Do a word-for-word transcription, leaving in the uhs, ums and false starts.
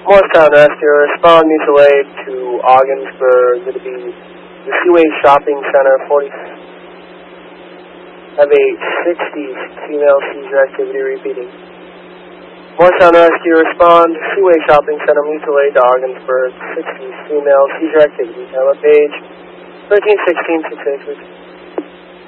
Morristown Rescue, respond mutual aid to Ogdensburg. Going to be the Seaway Shopping Center, forty. Have a sixty female seizure activity repeating. Morristown Rescue, respond Seaway Shopping Center, mutual aid to Ogdensburg, sixty female seizure activity. Time of page thirteen sixteen six eight.